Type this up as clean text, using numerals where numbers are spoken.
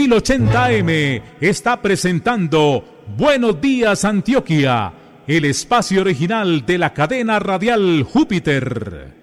1080M está presentando Buenos Días Antioquia, el espacio original de la cadena radial Júpiter.